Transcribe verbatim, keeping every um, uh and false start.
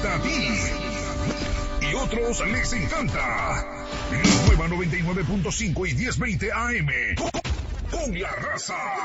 gusta a ti y otros les encanta. La nueva noventa y nueve punto cinco y diez veinte A M. Con la raza.